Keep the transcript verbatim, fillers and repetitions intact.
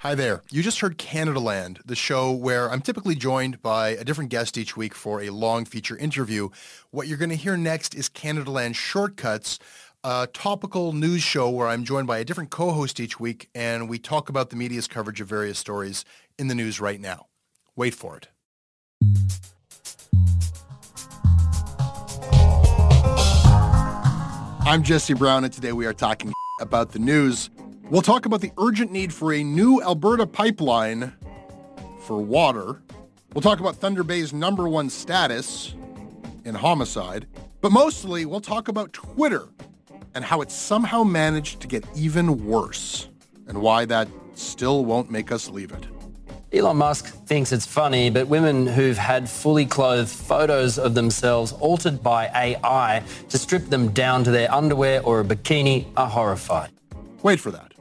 Hi there. You just heard Canadaland, the show where I'm typically joined by a different guest each week for a long feature interview. What you're going to hear next is Canadaland Shortcuts, a topical news show where I'm joined by a different co-host each week, and we talk about the media's coverage of various stories in the news right now. Wait for it. I'm Jesse Brown, and today we are talking about the news. We'll talk about the urgent need for a new Alberta pipeline for water. We'll talk about Thunder Bay's number one status in homicide. But mostly, we'll talk about Twitter and how it somehow managed to get even worse and why that still won't make us leave it. Elon Musk thinks it's funny, but women who've had fully clothed photos of themselves altered by A I to strip them down to their underwear or a bikini are horrified. Wait for that.